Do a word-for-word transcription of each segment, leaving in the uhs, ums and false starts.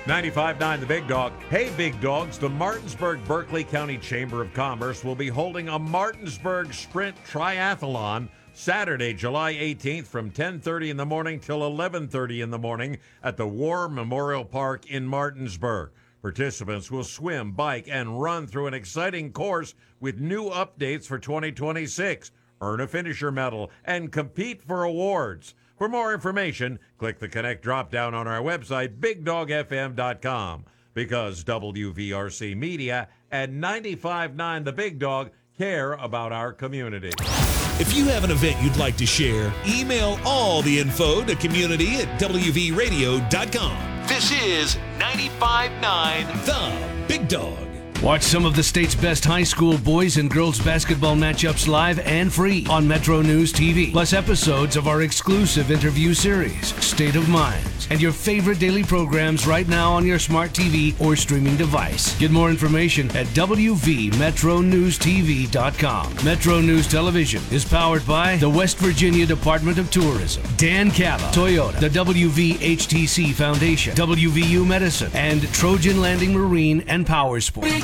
ninety-five point nine The Big Dog. Hey, Big Dogs, the Martinsburg-Berkeley County Chamber of Commerce will be holding a Martinsburg Sprint Triathlon Saturday, July eighteenth from ten thirty in the morning till eleven thirty in the morning at the War Memorial Park in Martinsburg. Participants will swim, bike, and run through an exciting course with new updates for twenty twenty-six. Earn a finisher medal and compete for awards. For more information, click the Connect drop-down on our website, big dog f m dot com. Because W V R C Media and ninety-five point nine The Big Dog care about our community. If you have an event you'd like to share, email all the info to community at w v radio dot com. This is ninety-five point nine The Big Dog. Watch some of the state's best high school boys and girls basketball matchups live and free on Metro News T V. Plus episodes of our exclusive interview series, State of Minds, and your favorite daily programs right now on your smart T V or streaming device. Get more information at w v metro news t v dot com. Metro News Television is powered by the West Virginia Department of Tourism, Dan Cava, Toyota, the W V H T C Foundation, W V U Medicine, and Trojan Landing Marine and Power Sports.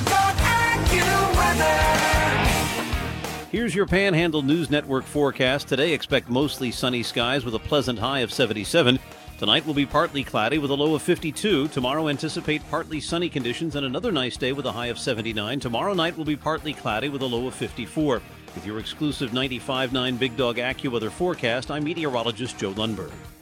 Here's your Panhandle News Network forecast. Today, expect mostly sunny skies with a pleasant high of seventy-seven. Tonight will be partly cloudy with a low of fifty-two. Tomorrow, anticipate partly sunny conditions and another nice day with a high of seventy-nine. Tomorrow night will be partly cloudy with a low of fifty-four. With your exclusive ninety-five point nine Big Dog AccuWeather forecast, I'm meteorologist Joe Lundberg.